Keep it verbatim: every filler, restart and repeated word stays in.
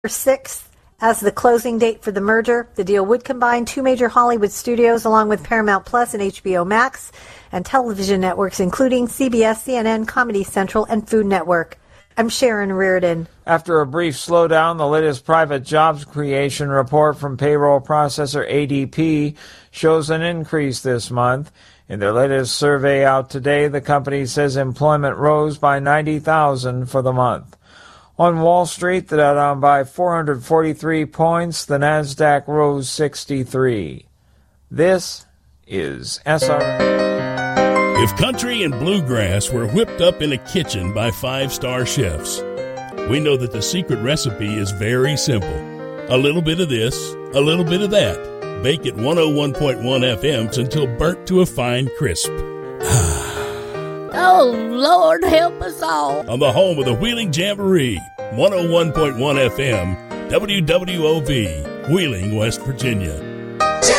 sixth as the closing date for the merger. The deal would combine two major Hollywood studios along with Paramount Plus and H B O Max and television networks including C B S, C N N, Comedy Central, and Food Network. I'm Sharon Reardon. After a brief slowdown, the latest private jobs creation report from payroll processor A D P shows an increase this month. In their latest survey out today, the company says employment rose by ninety thousand for the month. On Wall Street, the Dow down by four hundred forty-three points, the Nasdaq rose sixty-three. This is S R N. If country and bluegrass were whipped up in a kitchen by five-star chefs, we know that the secret recipe is very simple. A little bit of this, a little bit of that. Bake at one oh one point one F M's until burnt to a fine crisp. Oh, Lord, help us all. On the home of the Wheeling Jamboree, one oh one point one F M, W W O V, Wheeling, West Virginia.